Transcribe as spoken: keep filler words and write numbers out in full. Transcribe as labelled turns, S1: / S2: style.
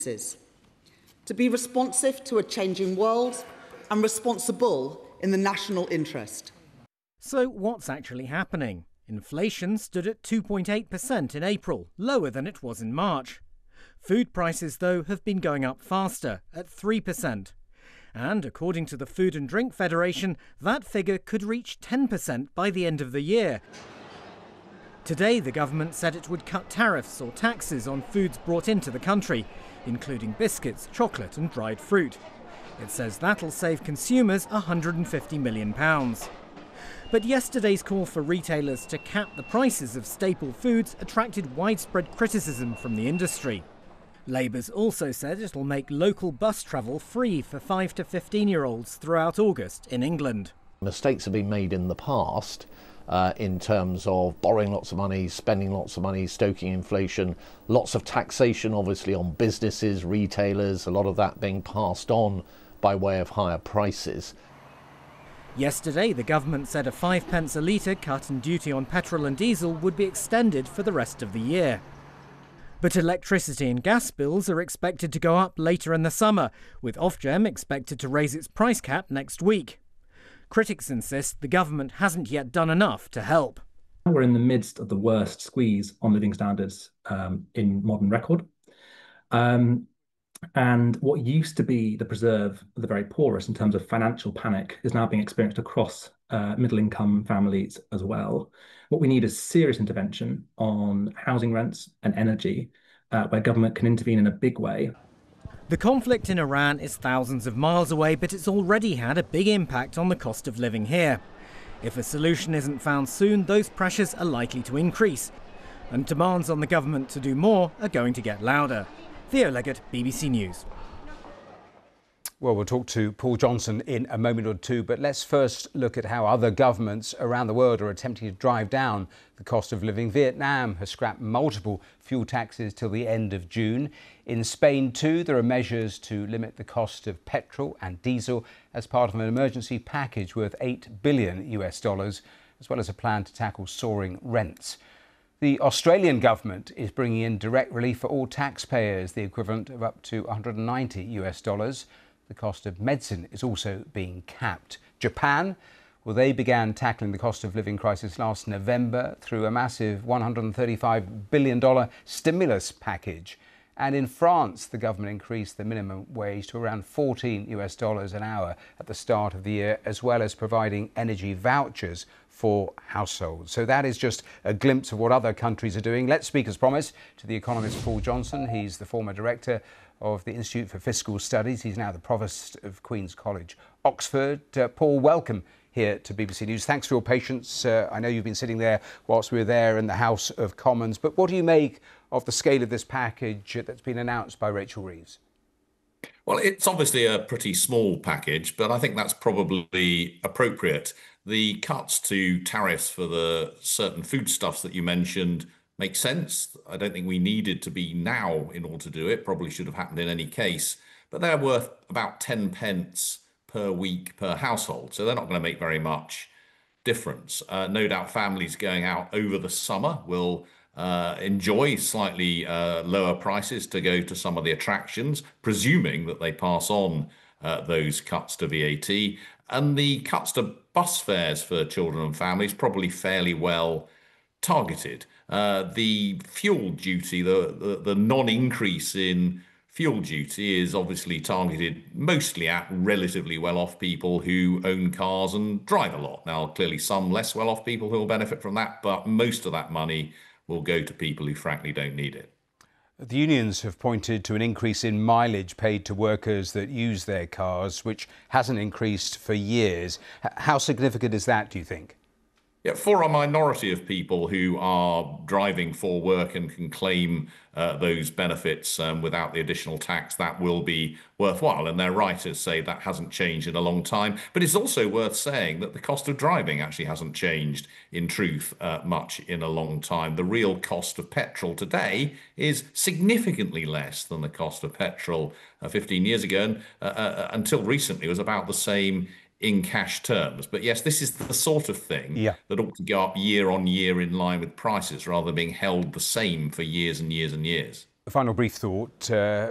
S1: to be responsive to a changing world and responsible in the national interest.
S2: So what's actually happening? Inflation stood at two point eight percent in April, lower than it was in March. Food prices, though, have been going up faster, at three percent. And according to the Food and Drink Federation, that figure could reach ten percent by the end of the year. Today, the government said it would cut tariffs or taxes on foods brought into the country, including biscuits, chocolate and dried fruit. It says that'll save consumers one hundred fifty million pounds. But yesterday's call for retailers to cap the prices of staple foods attracted widespread criticism from the industry. Labour's also said it'll make local bus travel free for five to fifteen-year-olds throughout August in England.
S3: Mistakes have been made in the past uh, in terms of borrowing lots of money, spending lots of money, stoking inflation, lots of taxation obviously on businesses, retailers, a lot of that being passed on by way of higher prices.
S2: Yesterday, the government said a five pence a litre cut in duty on petrol and diesel would be extended for the rest of the year. But electricity and gas bills are expected to go up later in the summer, with Ofgem expected to raise its price cap next week. Critics insist the government hasn't yet done enough to help.
S4: We're in the midst of the worst squeeze on living standards um, in modern record. Um, and what used to be the preserve of the very poorest in terms of financial panic is now being experienced across uh, middle-income families as well. What we need is serious intervention on housing rents and energy, uh, where government can intervene in a big way.
S2: The conflict in Iran is thousands of miles away, but it's already had a big impact on the cost of living here. If a solution isn't found soon, those pressures are likely to increase, and demands on the government to do more are going to get louder. Theo Leggett, B B C News.
S5: Well, we'll talk to Paul Johnson in a moment or two, but let's first look at how other governments around the world are attempting to drive down the cost of living. Vietnam has scrapped multiple fuel taxes till the end of June. In Spain, too, there are measures to limit the cost of petrol and diesel as part of an emergency package worth eight billion US dollars, as well as a plan to tackle soaring rents. The Australian government is bringing in direct relief for all taxpayers, the equivalent of up to one hundred ninety US dollars. The cost of medicine is also being capped. Japan, well, they began tackling the cost of living crisis last November through a massive one hundred thirty-five billion dollars stimulus package. And in France, the government increased the minimum wage to around fourteen US dollars an hour at the start of the year, as well as providing energy vouchers for households. So that is just a glimpse of what other countries are doing. Let's speak, as promised, to the economist Paul Johnson. He's the former director of the Institute for Fiscal Studies. He's now the Provost of Queen's College, Oxford. Uh, Paul, welcome here to B B C News. Thanks for your patience. Uh, I know you've been sitting there whilst we were there in the House of Commons, but what do you make of the scale of this package that's been announced by Rachel Reeves?
S6: Well, it's obviously a pretty small package, but I think that's probably appropriate. The cuts to tariffs for the certain foodstuffs that you mentioned make sense. I don't think we needed to be now in order to do it. Probably should have happened in any case. But they're worth about ten pence per week per household. So they're not going to make very much difference. Uh, no doubt families going out over the summer will uh, enjoy slightly uh, lower prices to go to some of the attractions, presuming that they pass on uh, those cuts to V A T. And the cuts to bus fares for children and families probably fairly well targeted. Uh, the fuel duty, the, the, the non-increase in fuel duty is obviously targeted mostly at relatively well-off people who own cars and drive a lot. Now, clearly some less well-off people who will benefit from that, but most of that money will go to people who frankly don't need it.
S5: The unions have pointed to an increase in mileage paid to workers that use their cars, which hasn't increased for years. How significant is that, do you think?
S6: Yeah, for a minority of people who are driving for work and can claim uh, those benefits um, without the additional tax, that will be worthwhile. And they're right to say that hasn't changed in a long time. But it's also worth saying that the cost of driving actually hasn't changed, in truth, uh, much in a long time. The real cost of petrol today is significantly less than the cost of petrol uh, fifteen years ago. And uh, uh, until recently, it was about the same in cash terms. But yes, this is the sort of thing
S5: yeah.
S6: that ought to go up year on year in line with prices rather than being held the same for years and years and years.
S5: A final brief thought. Uh,